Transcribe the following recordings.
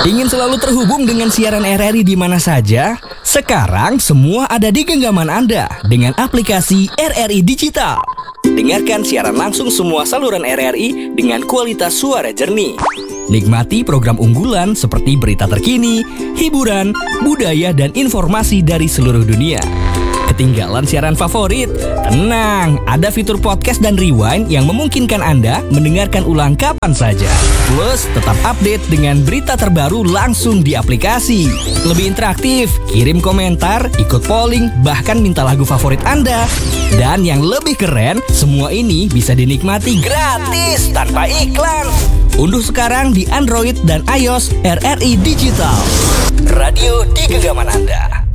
Ingin selalu terhubung dengan siaran RRI di mana saja? Sekarang semua ada di genggaman Anda dengan aplikasi RRI Digital. Dengarkan siaran langsung semua saluran RRI dengan kualitas suara jernih. Nikmati program unggulan seperti berita terkini, hiburan, budaya, dan informasi dari seluruh dunia. Ketinggalan siaran favorit? Tenang, ada fitur podcast dan rewind yang memungkinkan Anda mendengarkan ulang kapan saja. Plus, tetap update dengan berita terbaru langsung di aplikasi. Lebih interaktif, kirim komentar, ikut polling, bahkan minta lagu favorit Anda. Dan yang lebih keren, semua ini bisa dinikmati gratis tanpa iklan. Unduh sekarang di Android dan iOS RRI Digital. Radio di genggaman Anda.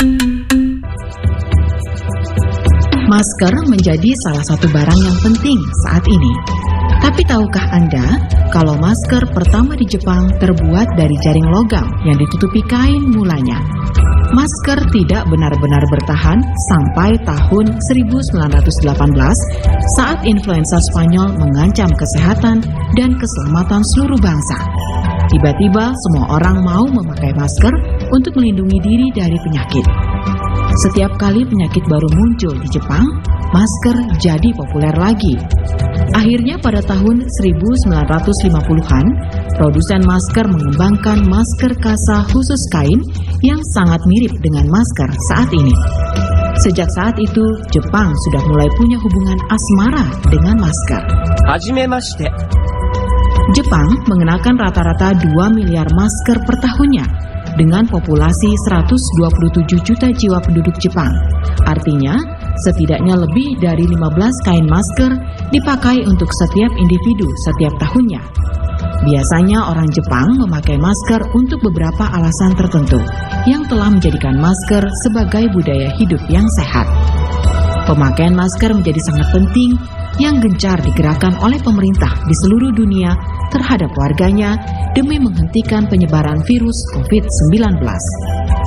Masker menjadi salah satu barang yang penting saat ini. Tapi tahukah Anda kalau masker pertama di Jepang terbuat dari jaring logam yang ditutupi kain mulanya? Masker tidak benar-benar bertahan sampai tahun 1918 saat influenza Spanyol mengancam kesehatan dan keselamatan seluruh bangsa. Tiba-tiba semua orang mau memakai masker untuk melindungi diri dari penyakit. Setiap kali penyakit baru muncul di Jepang, masker jadi populer lagi. Akhirnya pada tahun 1950-an, produsen masker mengembangkan masker kasa khusus kain yang sangat mirip dengan masker saat ini. Sejak saat itu, Jepang sudah mulai punya hubungan asmara dengan masker. Hajimemashite. Jepang mengenakan rata-rata 2 miliar masker per tahunnya dengan populasi 127 juta jiwa penduduk Jepang. Artinya, setidaknya lebih dari 15 kain masker dipakai untuk setiap individu setiap tahunnya. Biasanya orang Jepang memakai masker untuk beberapa alasan tertentu yang telah menjadikan masker sebagai budaya hidup yang sehat. Pemakaian masker menjadi sangat penting yang gencar digerakkan oleh pemerintah di seluruh dunia terhadap warganya demi menghentikan penyebaran virus COVID-19.